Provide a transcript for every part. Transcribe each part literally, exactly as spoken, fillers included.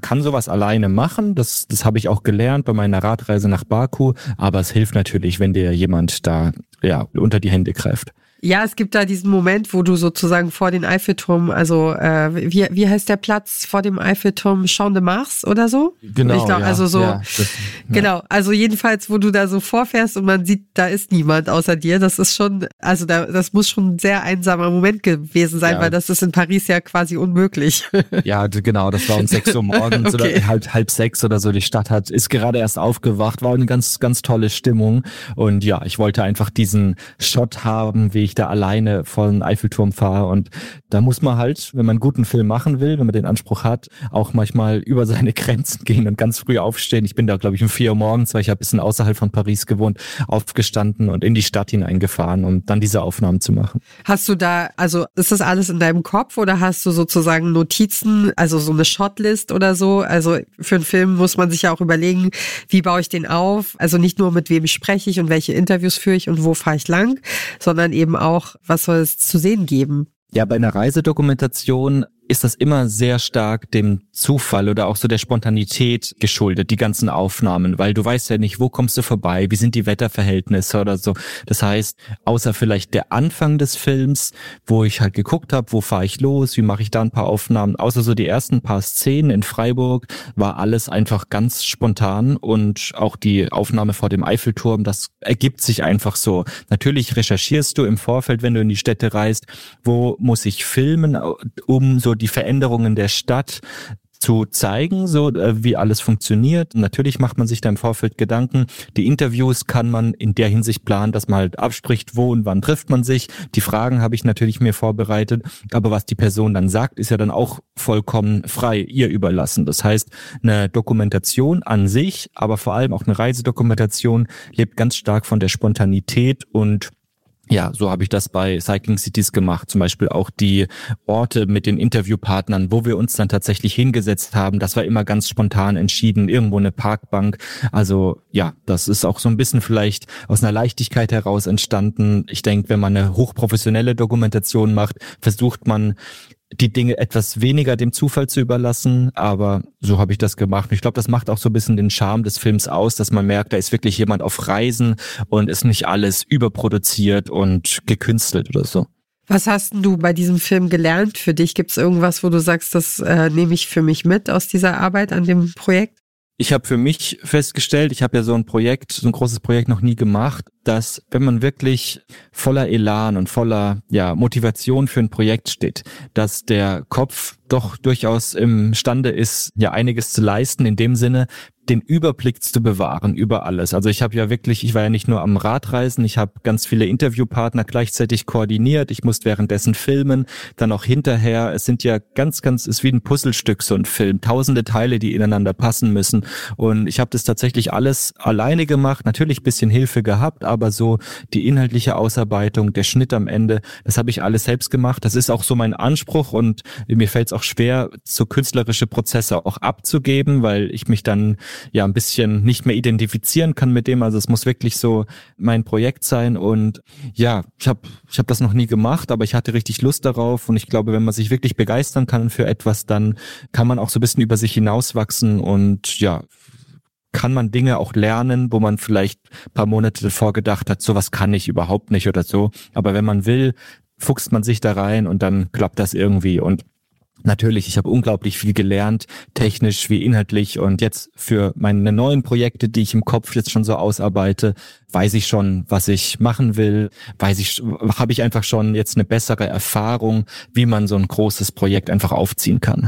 kann sowas alleine machen, das, das habe ich auch gelernt bei meiner Radreise nach Baku, aber es hilft natürlich, wenn dir jemand da ja unter die Hände greift. Ja, es gibt da diesen Moment, wo du sozusagen vor den Eiffelturm, also äh, wie, wie heißt der Platz vor dem Eiffelturm? Champ de Mars oder so? Genau, ich glaub, ja, also so, ja, das, ja. Genau, also jedenfalls, wo du da so vorfährst und man sieht, da ist niemand außer dir, das ist schon, also da, das muss schon ein sehr einsamer Moment gewesen sein, ja. Weil das ist in Paris ja quasi unmöglich. Ja, genau, das war um sechs Uhr morgens okay. oder halb, halb sechs oder so, die Stadt hat, ist gerade erst aufgewacht, war eine ganz, ganz tolle Stimmung und ja, ich wollte einfach diesen Shot haben, wie ich da alleine vor den Eiffelturm fahre und da muss man halt, wenn man einen guten Film machen will, wenn man den Anspruch hat, auch manchmal über seine Grenzen gehen und ganz früh aufstehen. Ich bin da, glaube ich, um vier Uhr morgens, weil ich habe ein bisschen außerhalb von Paris gewohnt, aufgestanden und in die Stadt hineingefahren, um dann diese Aufnahmen zu machen. Hast du da, also ist das alles in deinem Kopf oder hast du sozusagen Notizen, also so eine Shotlist oder so? Also für einen Film muss man sich ja auch überlegen, wie baue ich den auf? Also nicht nur mit wem spreche ich und welche Interviews führe ich und wo fahre ich lang, sondern eben auch, was soll es zu sehen geben? Ja, bei einer Reisedokumentation ist das immer sehr stark dem Zufall oder auch so der Spontanität geschuldet, die ganzen Aufnahmen, weil du weißt ja nicht, wo kommst du vorbei, wie sind die Wetterverhältnisse oder so. Das heißt, außer vielleicht der Anfang des Films, wo ich halt geguckt habe, wo fahre ich los, wie mache ich da ein paar Aufnahmen, außer so die ersten paar Szenen in Freiburg, war alles einfach ganz spontan und auch die Aufnahme vor dem Eiffelturm, das ergibt sich einfach so. Natürlich recherchierst du im Vorfeld, wenn du in die Städte reist, wo muss ich filmen, um so die Veränderungen der Stadt zu zeigen, so wie alles funktioniert. Natürlich macht man sich da im Vorfeld Gedanken. Die Interviews kann man in der Hinsicht planen, dass man halt abspricht, wo und wann trifft man sich. Die Fragen habe ich natürlich mir vorbereitet, aber was die Person dann sagt, ist ja dann auch vollkommen frei ihr überlassen. Das heißt, eine Dokumentation an sich, aber vor allem auch eine Reisedokumentation lebt ganz stark von der Spontanität und ja, so habe ich das bei Cycling Cities gemacht, zum Beispiel auch die Orte mit den Interviewpartnern, wo wir uns dann tatsächlich hingesetzt haben, das war immer ganz spontan entschieden, irgendwo eine Parkbank, also ja, das ist auch so ein bisschen vielleicht aus einer Leichtigkeit heraus entstanden. Ich denke, wenn man eine hochprofessionelle Dokumentation macht, versucht man die Dinge etwas weniger dem Zufall zu überlassen, aber so habe ich das gemacht. Und ich glaube, das macht auch so ein bisschen den Charme des Films aus, dass man merkt, da ist wirklich jemand auf Reisen und ist nicht alles überproduziert und gekünstelt oder so. Was hast denn du bei diesem Film gelernt für dich? Gibt es irgendwas, wo du sagst, das äh, nehme ich für mich mit aus dieser Arbeit an dem Projekt? Ich habe für mich festgestellt, ich habe ja so ein Projekt, so ein großes Projekt noch nie gemacht, dass wenn man wirklich voller Elan und voller ja Motivation für ein Projekt steht, dass der Kopf doch durchaus imstande ist, ja einiges zu leisten, in dem Sinne, den Überblick zu bewahren über alles. Also ich habe ja wirklich, ich war ja nicht nur am Radreisen, ich habe ganz viele Interviewpartner gleichzeitig koordiniert, ich musste währenddessen filmen, dann auch hinterher, es sind ja ganz, ganz, ist wie ein Puzzlestück so ein Film, tausende Teile, die ineinander passen müssen und ich habe das tatsächlich alles alleine gemacht, natürlich ein bisschen Hilfe gehabt, aber so die inhaltliche Ausarbeitung, der Schnitt am Ende, das habe ich alles selbst gemacht, das ist auch so mein Anspruch und mir fällt es auch schwer, so künstlerische Prozesse auch abzugeben, weil ich mich dann ja ein bisschen nicht mehr identifizieren kann mit dem, also es muss wirklich so mein Projekt sein und ja, ich habe ich habe das noch nie gemacht, aber ich hatte richtig Lust darauf und ich glaube, wenn man sich wirklich begeistern kann für etwas, dann kann man auch so ein bisschen über sich hinauswachsen und ja, kann man Dinge auch lernen, wo man vielleicht ein paar Monate davor gedacht hat, sowas kann ich überhaupt nicht oder so, aber wenn man will, fuchst man sich da rein und dann klappt das irgendwie und natürlich, ich habe unglaublich viel gelernt, technisch wie inhaltlich und jetzt für meine neuen Projekte, die ich im Kopf jetzt schon so ausarbeite, weiß ich schon, was ich machen will, weiß ich, habe ich einfach schon jetzt eine bessere Erfahrung, wie man so ein großes Projekt einfach aufziehen kann.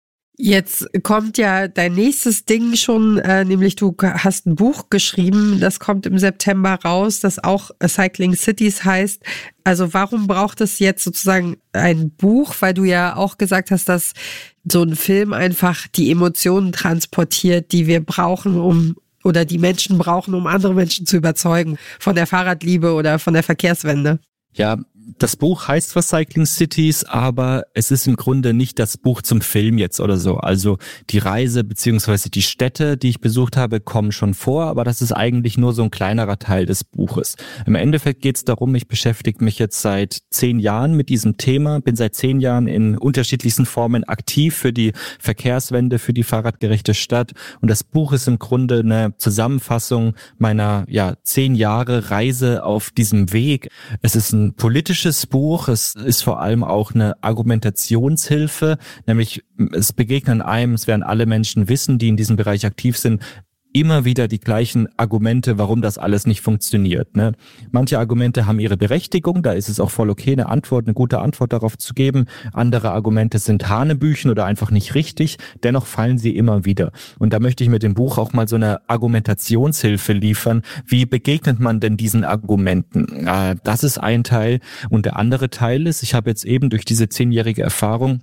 Jetzt kommt ja dein nächstes Ding schon, äh, nämlich du hast ein Buch geschrieben, das kommt im September raus, das auch Cycling Cities heißt. Also warum braucht es jetzt sozusagen ein Buch? Weil du ja auch gesagt hast, dass so ein Film einfach die Emotionen transportiert, die wir brauchen, um oder die Menschen brauchen, um andere Menschen zu überzeugen von der Fahrradliebe oder von der Verkehrswende. Ja, das Buch heißt zwar Cycling Cities, aber es ist im Grunde nicht das Buch zum Film jetzt oder so. Also die Reise beziehungsweise die Städte, die ich besucht habe, kommen schon vor, aber das ist eigentlich nur so ein kleinerer Teil des Buches. Im Endeffekt geht es darum, ich beschäftige mich jetzt seit zehn Jahren mit diesem Thema, bin seit zehn Jahren in unterschiedlichsten Formen aktiv für die Verkehrswende, für die fahrradgerechte Stadt, und das Buch ist im Grunde eine Zusammenfassung meiner ja zehn Jahre Reise auf diesem Weg. Es ist ein politisches Buch, es ist vor allem auch eine Argumentationshilfe, nämlich es begegnen einem, es werden alle Menschen wissen, die in diesem Bereich aktiv sind, immer wieder die gleichen Argumente, warum das alles nicht funktioniert. Ne? Manche Argumente haben ihre Berechtigung, da ist es auch voll okay, eine Antwort, eine gute Antwort darauf zu geben. Andere Argumente sind Hanebüchen oder einfach nicht richtig, dennoch fallen sie immer wieder. Und da möchte ich mit dem Buch auch mal so eine Argumentationshilfe liefern. Wie begegnet man denn diesen Argumenten? Das ist ein Teil. Und der andere Teil ist, ich habe jetzt eben durch diese zehnjährige Erfahrung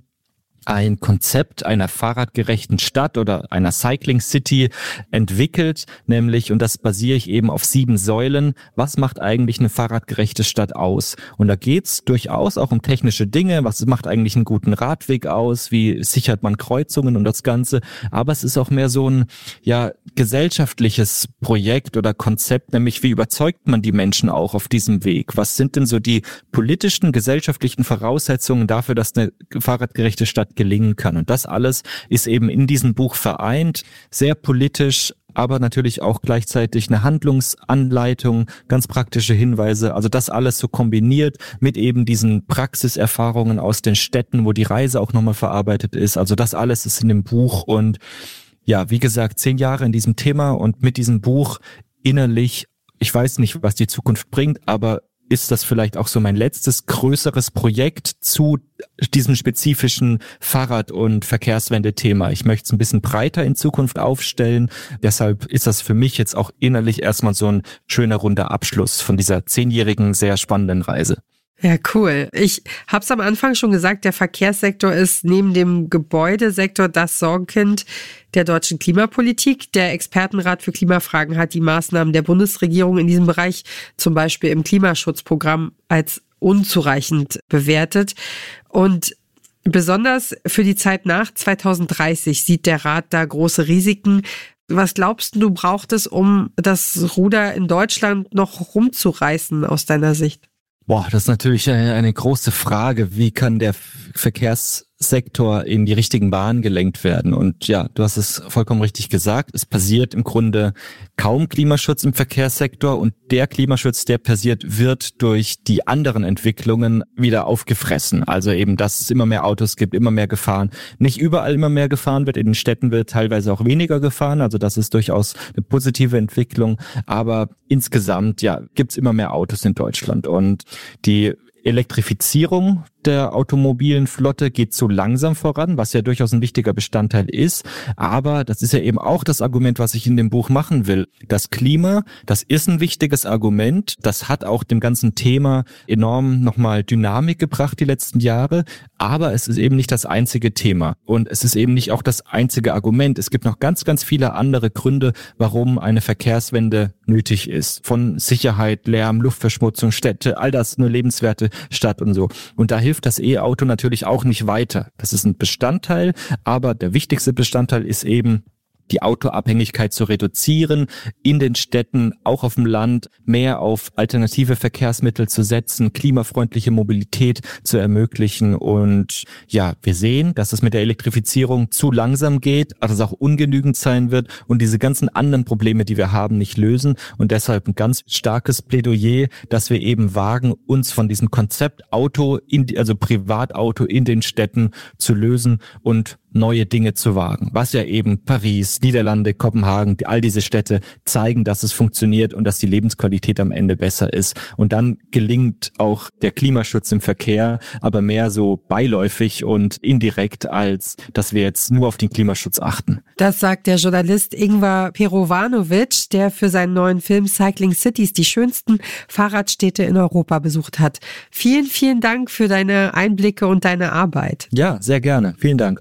ein Konzept einer fahrradgerechten Stadt oder einer Cycling City entwickelt, nämlich, und das basiere ich eben auf sieben Säulen, was macht eigentlich eine fahrradgerechte Stadt aus? Und da geht's durchaus auch um technische Dinge, was macht eigentlich einen guten Radweg aus, wie sichert man Kreuzungen und das Ganze, aber es ist auch mehr so ein ja gesellschaftliches Projekt oder Konzept, nämlich wie überzeugt man die Menschen auch auf diesem Weg? Was sind denn so die politischen, gesellschaftlichen Voraussetzungen dafür, dass eine fahrradgerechte Stadt gelingen kann? Und das alles ist eben in diesem Buch vereint, sehr politisch, aber natürlich auch gleichzeitig eine Handlungsanleitung, ganz praktische Hinweise, also das alles so kombiniert mit eben diesen Praxiserfahrungen aus den Städten, wo die Reise auch nochmal verarbeitet ist, also das alles ist in dem Buch. Und ja, wie gesagt, zehn Jahre in diesem Thema und mit diesem Buch innerlich, ich weiß nicht, was die Zukunft bringt, aber ist das vielleicht auch so mein letztes größeres Projekt zu diesem spezifischen Fahrrad- und Verkehrswende-Thema. Ich möchte es ein bisschen breiter in Zukunft aufstellen. Deshalb ist das für mich jetzt auch innerlich erstmal so ein schöner runder Abschluss von dieser zehnjährigen, sehr spannenden Reise. Ja, cool. Ich habe es am Anfang schon gesagt, der Verkehrssektor ist neben dem Gebäudesektor das Sorgenkind der deutschen Klimapolitik. Der Expertenrat für Klimafragen hat die Maßnahmen der Bundesregierung in diesem Bereich, zum Beispiel im Klimaschutzprogramm, als unzureichend bewertet. Und besonders für die Zeit nach zweitausenddreißig sieht der Rat da große Risiken. Was glaubst du, braucht es, um das Ruder in Deutschland noch rumzureißen aus deiner Sicht? Boah, das ist natürlich eine, eine große Frage. Wie kann der Verkehrssektor in die richtigen Bahnen gelenkt werden? Und ja, du hast es vollkommen richtig gesagt. Es passiert im Grunde kaum Klimaschutz im Verkehrssektor, und der Klimaschutz, der passiert, wird durch die anderen Entwicklungen wieder aufgefressen. Also eben, dass es immer mehr Autos gibt, immer mehr gefahren. Nicht überall immer mehr gefahren wird. In den Städten wird teilweise auch weniger gefahren. Also das ist durchaus eine positive Entwicklung. Aber insgesamt, ja, gibt's immer mehr Autos in Deutschland, und die Elektrifizierung der automobilen Flotte geht zu langsam voran, was ja durchaus ein wichtiger Bestandteil ist. Aber das ist ja eben auch das Argument, was ich in dem Buch machen will. Das Klima, das ist ein wichtiges Argument. Das hat auch dem ganzen Thema enorm nochmal Dynamik gebracht die letzten Jahre. Aber es ist eben nicht das einzige Thema. Und es ist eben nicht auch das einzige Argument. Es gibt noch ganz, ganz viele andere Gründe, warum eine Verkehrswende nötig ist. Von Sicherheit, Lärm, Luftverschmutzung, Städte, all das, eine lebenswerte Stadt und so. Und da hilft das E-Auto natürlich auch nicht weiter. Das ist ein Bestandteil, aber der wichtigste Bestandteil ist eben, die Autoabhängigkeit zu reduzieren, in den Städten, auch auf dem Land, mehr auf alternative Verkehrsmittel zu setzen, klimafreundliche Mobilität zu ermöglichen. Und ja, wir sehen, dass es mit der Elektrifizierung zu langsam geht, dass es auch ungenügend sein wird und diese ganzen anderen Probleme, die wir haben, nicht lösen. Und deshalb ein ganz starkes Plädoyer, dass wir eben wagen, uns von diesem Konzept Auto, in die, also Privatauto in den Städten zu lösen und neue Dinge zu wagen, was ja eben Paris, Niederlande, Kopenhagen, all diese Städte zeigen, dass es funktioniert und dass die Lebensqualität am Ende besser ist. Und dann gelingt auch der Klimaschutz im Verkehr, aber mehr so beiläufig und indirekt, als dass wir jetzt nur auf den Klimaschutz achten. Das sagt der Journalist Ingvar Perovanovic, der für seinen neuen Film Cycling Cities die schönsten Fahrradstädte in Europa besucht hat. Vielen, vielen Dank für deine Einblicke und deine Arbeit. Ja, sehr gerne. Vielen Dank auch.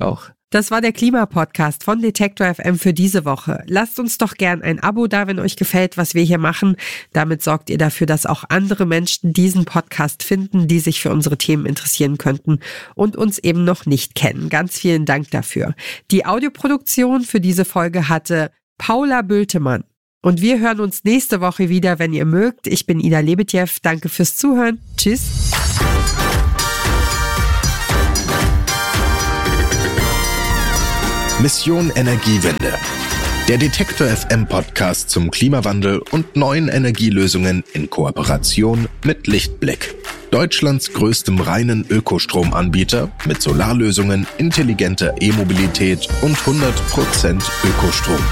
Das war der Klimapodcast von Detektor F M für diese Woche. Lasst uns doch gern ein Abo da, wenn euch gefällt, was wir hier machen. Damit sorgt ihr dafür, dass auch andere Menschen diesen Podcast finden, die sich für unsere Themen interessieren könnten und uns eben noch nicht kennen. Ganz vielen Dank dafür. Die Audioproduktion für diese Folge hatte Paula Bültemann. Und wir hören uns nächste Woche wieder, wenn ihr mögt. Ich bin Ida Lebetjew. Danke fürs Zuhören. Tschüss. Mission Energiewende. Der Detektor F M Podcast zum Klimawandel und neuen Energielösungen in Kooperation mit Lichtblick. Deutschlands größtem reinen Ökostromanbieter mit Solarlösungen, intelligenter E-Mobilität und hundert Prozent Ökostrom.